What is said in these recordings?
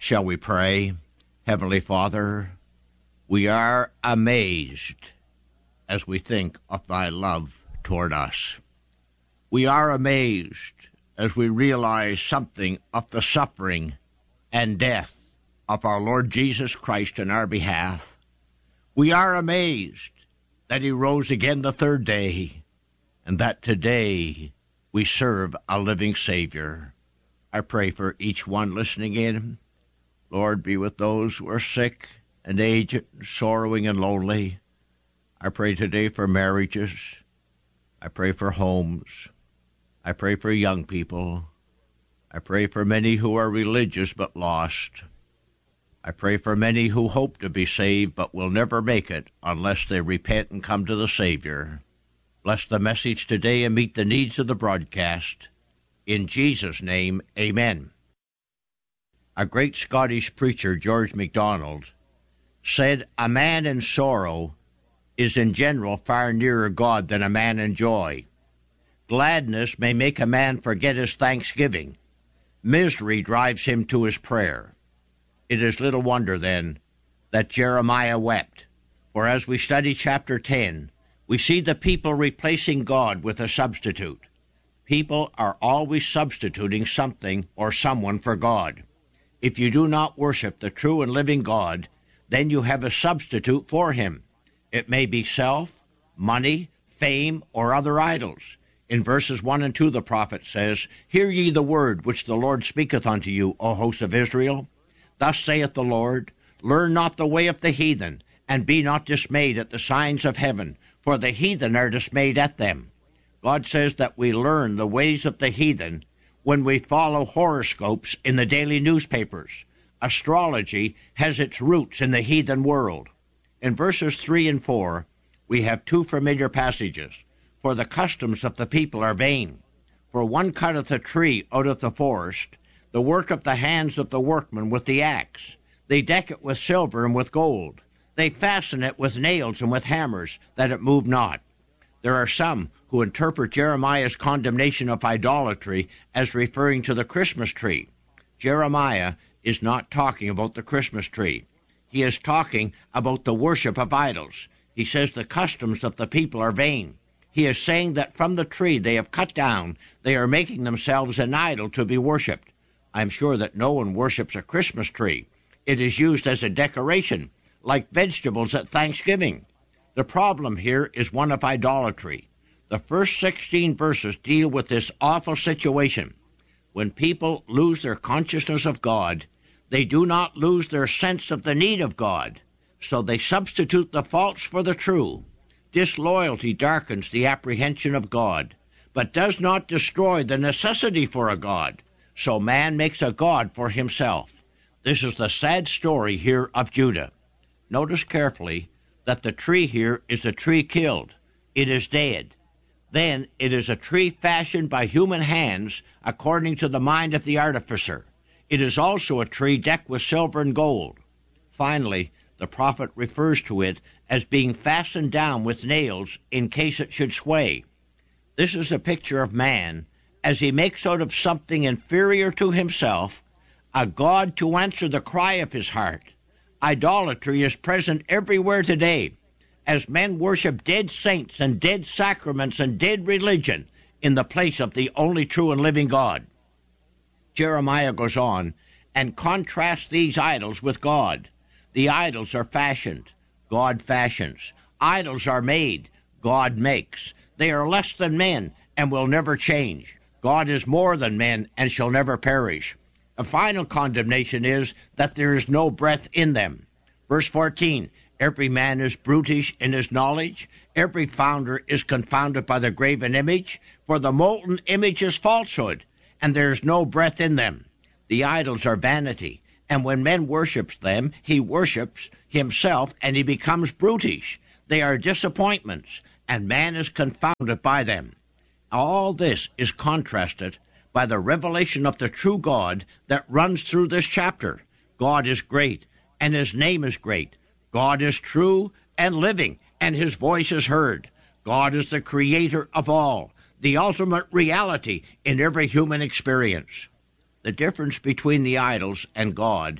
Shall we pray? Heavenly Father, we are amazed as we think of thy love toward us. We are amazed as we realize something of the suffering and death of our Lord Jesus Christ in our behalf. We are amazed that he rose again the third day, and that today we serve a living Savior. I pray for each one listening in. Lord, be with those who are sick and aged, sorrowing and lonely. I pray today for marriages. I pray for homes. I pray for young people. I pray for many who are religious but lost. I pray for many who hope to be saved but will never make it unless they repent and come to the Savior. Bless the message today and meet the needs of the broadcast. In Jesus' name, amen. A great Scottish preacher, George MacDonald, said, "A man in sorrow is in general far nearer God than a man in joy. Gladness may make a man forget his thanksgiving. Misery drives him to his prayer." It is little wonder, then, that Jeremiah wept, for as we study chapter 10, we see the people replacing God with a substitute. People are always substituting something or someone for God. If you do not worship the true and living God, then you have a substitute for him. It may be self, money, fame, or other idols. In verses 1 and 2, the prophet says, "Hear ye the word which the Lord speaketh unto you, O host of Israel. Thus saith the Lord, learn not the way of the heathen, and be not dismayed at the signs of heaven, for the heathen are dismayed at them." God says that we learn the ways of the heathen when we follow horoscopes in the daily newspapers. Astrology has its roots in the heathen world. In verses 3 and 4, we have two familiar passages. "For the customs of the people are vain. For one cutteth a tree out of the forest, the work of the hands of the workman with the axe. They deck it with silver and with gold. They fasten it with nails and with hammers, that it move not." There are some who interpret Jeremiah's condemnation of idolatry as referring to the Christmas tree. Jeremiah is not talking about the Christmas tree. He is talking about the worship of idols. He says the customs of the people are vain. He is saying that from the tree they have cut down, they are making themselves an idol to be worshipped. I am sure that no one worships a Christmas tree. It is used as a decoration, like vegetables at Thanksgiving. The problem here is one of idolatry. The first 16 verses deal with this awful situation. When people lose their consciousness of God, they do not lose their sense of the need of God, so they substitute the false for the true. Disloyalty darkens the apprehension of God, but does not destroy the necessity for a God, so man makes a God for himself. This is the sad story here of Judah. Notice carefully that the tree here is a tree killed. It is dead. Then it is a tree fashioned by human hands according to the mind of the artificer. It is also a tree decked with silver and gold. Finally, the prophet refers to it as being fastened down with nails in case it should sway. This is a picture of man as he makes out of something inferior to himself a God to answer the cry of his heart. Idolatry is present everywhere today, as men worship dead saints and dead sacraments and dead religion in the place of the only true and living God. Jeremiah goes on and contrasts these idols with God. The idols are fashioned, God fashions. Idols are made, God makes. They are less than men and will never change. God is more than men and shall never perish. A final condemnation is that there is no breath in them. Verse 14, "Every man is brutish in his knowledge. Every founder is confounded by the graven image. For the molten image is falsehood, and there is no breath in them." The idols are vanity, and when man worships them, he worships himself, and he becomes brutish. They are disappointments, and man is confounded by them. All this is contrasted by the revelation of the true God that runs through this chapter. God is great, and his name is great. God is true and living, and his voice is heard. God is the creator of all, the ultimate reality in every human experience. The difference between the idols and God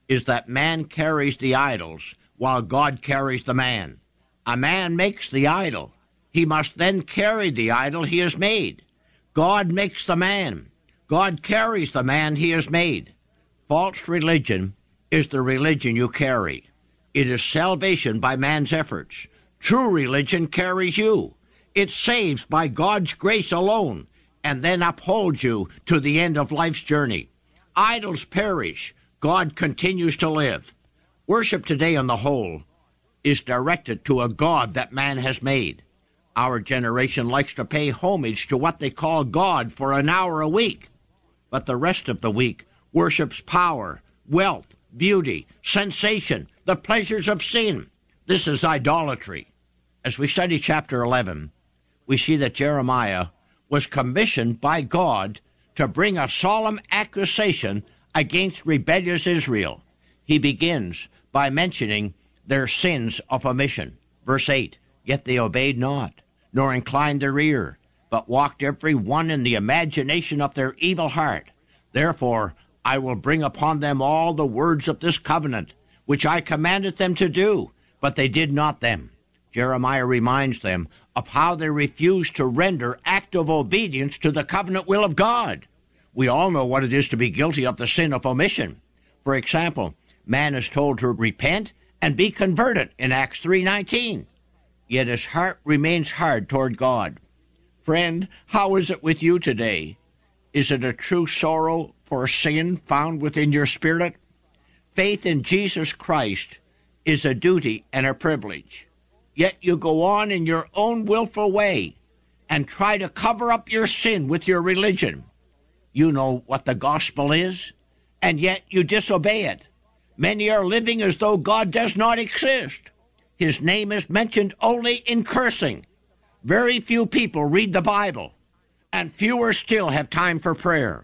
is that man carries the idols while God carries the man. A man makes the idol. He must then carry the idol he has made. God makes the man. God carries the man he has made. False religion is the religion you carry. It is salvation by man's efforts. True religion carries you. It saves by God's grace alone, and then upholds you to the end of life's journey. Idols perish. God continues to live. Worship today on the whole is directed to a God that man has made. Our generation likes to pay homage to what they call God for an hour a week, but the rest of the week worships power, wealth, beauty, sensation, the pleasures of sin. This is idolatry. As we study chapter 11, we see that Jeremiah was commissioned by God to bring a solemn accusation against rebellious Israel. He begins by mentioning their sins of omission. Verse 8, "Yet they obeyed not, nor inclined their ear, but walked every one in the imagination of their evil heart. Therefore I will bring upon them all the words of this covenant, which I commanded them to do, but they did not them." Jeremiah reminds them of how they refused to render active obedience to the covenant will of God. We all know what it is to be guilty of the sin of omission. For example, man is told to repent and be converted in Acts 3:19. Yet his heart remains hard toward God. Friend, how is it with you today? Is it a true sorrow for sin found within your spirit? Faith in Jesus Christ is a duty and a privilege. Yet you go on in your own willful way and try to cover up your sin with your religion. You know what the gospel is, and yet you disobey it. Many are living as though God does not exist. His name is mentioned only in cursing. Very few people read the Bible, and fewer still have time for prayer.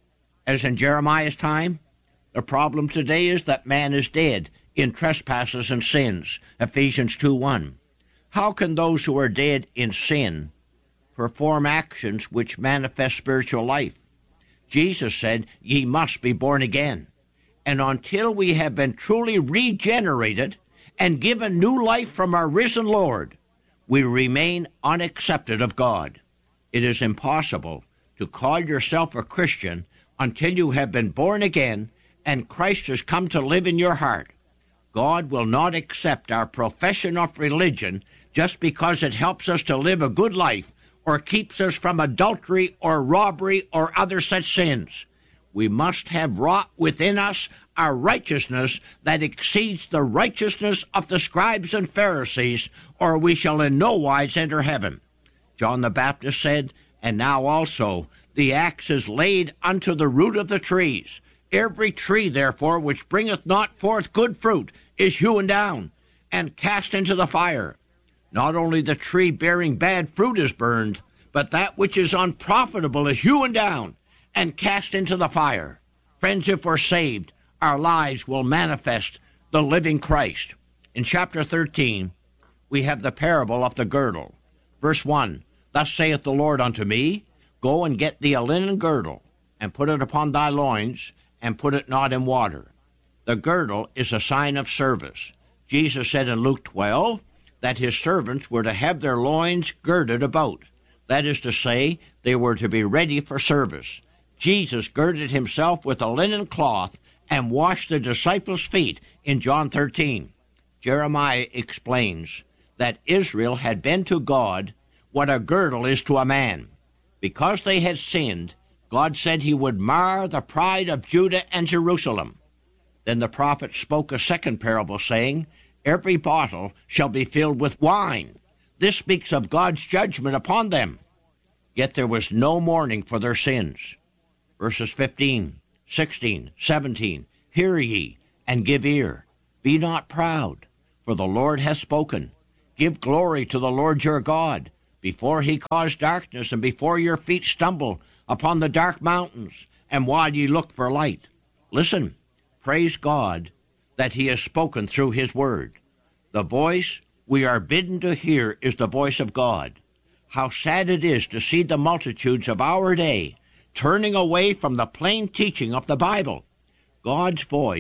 As in Jeremiah's time, the problem today is that man is dead in trespasses and sins. Ephesians 2:1. How can those who are dead in sin perform actions which manifest spiritual life? Jesus said, "Ye must be born again." And until we have been truly regenerated and given new life from our risen Lord, we remain unaccepted of God. It is impossible to call yourself a Christian until you have been born again and Christ has come to live in your heart. God will not accept our profession of religion just because it helps us to live a good life or keeps us from adultery or robbery or other such sins. We must have wrought within us a righteousness that exceeds the righteousness of the scribes and Pharisees, or we shall in no wise enter heaven. John the Baptist said, "And now also the axe is laid unto the root of the trees. Every tree, therefore, which bringeth not forth good fruit is hewn down and cast into the fire." Not only the tree bearing bad fruit is burned, but that which is unprofitable is hewn down and cast into the fire. Friends, if we're saved, our lives will manifest the living Christ. In chapter 13, we have the parable of the girdle. Verse 1, "Thus saith the Lord unto me, Go and get thee a linen girdle, and put it upon thy loins, and put it not in water." The girdle is a sign of service. Jesus said in Luke 12 that his servants were to have their loins girded about. That is to say, they were to be ready for service. Jesus girded himself with a linen cloth and washed the disciples' feet in John 13. Jeremiah explains that Israel had been to God what a girdle is to a man. Because they had sinned, God said he would mar the pride of Judah and Jerusalem. Then the prophet spoke a second parable, saying, "Every bottle shall be filled with wine." This speaks of God's judgment upon them. Yet there was no mourning for their sins. Verses 15, 16, 17, "Hear ye, and give ear. Be not proud, for the Lord hath spoken. Give glory to the Lord your God, before he cause darkness, and before your feet stumble upon the dark mountains, and while ye look for light." Listen, praise God that he has spoken through his word. The voice we are bidden to hear is the voice of God. How sad it is to see the multitudes of our day turning away from the plain teaching of the Bible. God's voice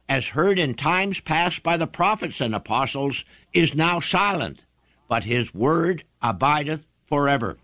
as heard in times past by the prophets and apostles, is now silent, but his word abideth forever.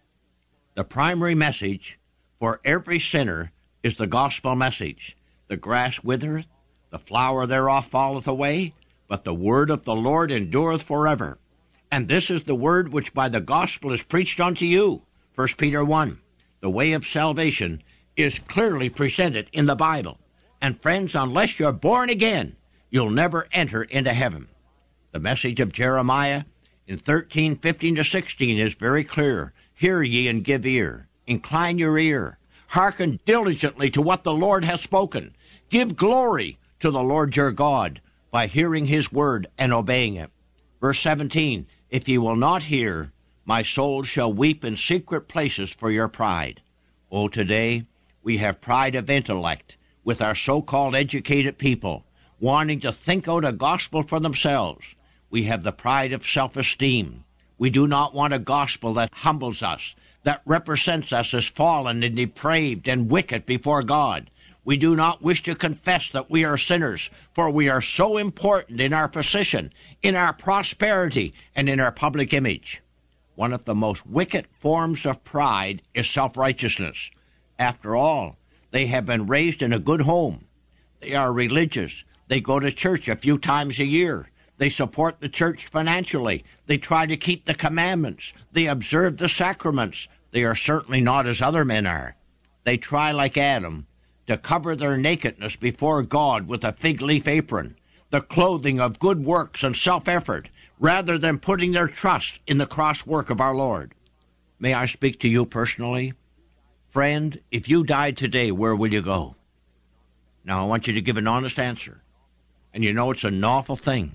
The primary message for every sinner is the gospel message. The grass withereth, the flower thereof falleth away, but the word of the Lord endureth forever. And this is the word which by the gospel is preached unto you. 1 Peter 1. The way of salvation is clearly presented in the Bible. And friends, unless you're born again, you'll never enter into heaven. The message of Jeremiah in 13:15-16 is very clear. Hear ye and give ear. Incline your ear. Hearken diligently to what the Lord hath spoken. Give glory to the Lord your God by hearing his word and obeying it. Verse 17, if ye will not hear, my soul shall weep in secret places for your pride. Oh, today we have pride of intellect with our so-called educated people, wanting to think out a gospel for themselves. We have the pride of self-esteem. We do not want a gospel that humbles us, that represents us as fallen and depraved and wicked before God. We do not wish to confess that we are sinners, for we are so important in our position, in our prosperity, and in our public image. One of the most wicked forms of pride is self-righteousness. After all, they have been raised in a good home. They are religious. They go to church a few times a year. They support the church financially. They try to keep the commandments. They observe the sacraments. They are certainly not as other men are. They try, like Adam, to cover their nakedness before God with a fig leaf apron, the clothing of good works and self-effort, rather than putting their trust in the cross work of our Lord. May I speak to you personally? Friend, if you died today, where will you go? Now, I want you to give an honest answer. And you know it's an awful thing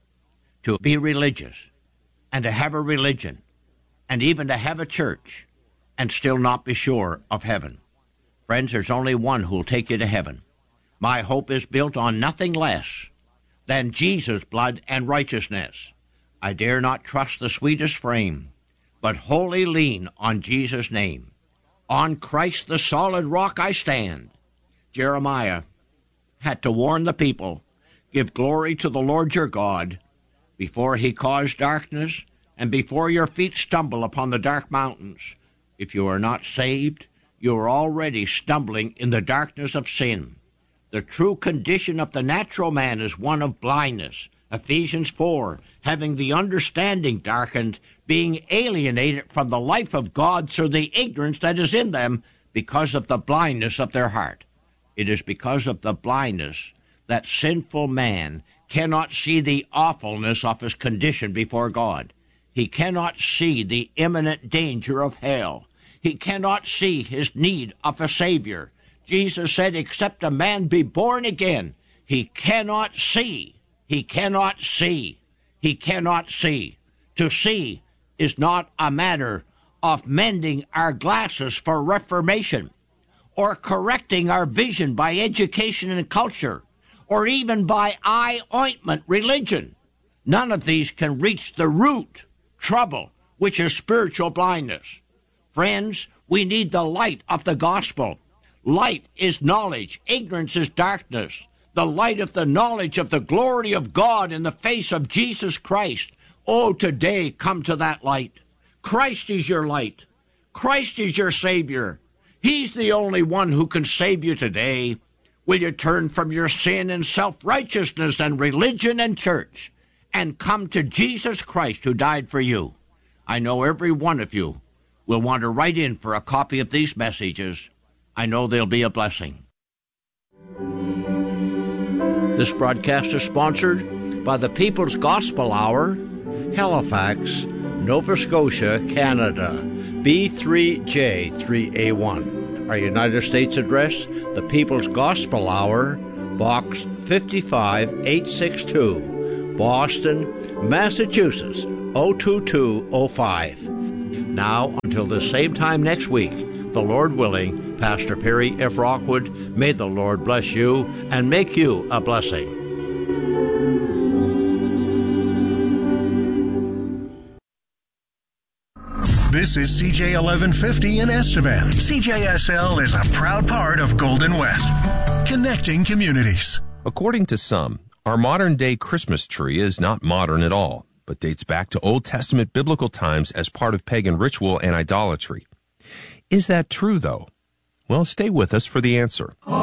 to be religious and to have a religion and even to have a church and still not be sure of heaven. Friends, there's only one who'll take you to heaven. My hope is built on nothing less than Jesus' blood and righteousness. I dare not trust the sweetest frame, but wholly lean on Jesus' name. On Christ the solid rock I stand. Jeremiah had to warn the people, give glory to the Lord your God, before he caused darkness, and before your feet stumble upon the dark mountains. If you are not saved, you are already stumbling in the darkness of sin. The true condition of the natural man is one of blindness. Ephesians 4, having the understanding darkened, being alienated from the life of God through the ignorance that is in them because of the blindness of their heart. It is because of the blindness that sinful man cannot see the awfulness of his condition before God. He cannot see the imminent danger of hell. He cannot see his need of a Savior. Jesus said, except a man be born again, he cannot see. He cannot see. He cannot see. To see is not a matter of mending our glasses for reformation, or correcting our vision by education and culture, or even by eye ointment religion. None of these can reach the root trouble, which is spiritual blindness. Friends, we need the light of the gospel. Light is knowledge. Ignorance is darkness. The light of the knowledge of the glory of God in the face of Jesus Christ. Oh, today, come to that light. Christ is your light. Christ is your Savior. He's the only one who can save you today. Will you turn from your sin and self-righteousness and religion and church and come to Jesus Christ who died for you? I know every one of you will want to write in for a copy of these messages. I know they'll be a blessing. This broadcast is sponsored by the People's Gospel Hour, Halifax, Nova Scotia, Canada, B3J3A1. Our United States address, the People's Gospel Hour, Box 55862, Boston, Massachusetts, 02205. Now, until the same time next week, the Lord willing, Pastor Perry F. Rockwood, may the Lord bless you and make you a blessing. This is CJ 1150 in Estevan. CJSL is a proud part of Golden West, connecting communities. According to some, our modern-day Christmas tree is not modern at all, but dates back to Old Testament biblical times as part of pagan ritual and idolatry. Is that true, though? Well, stay with us for the answer.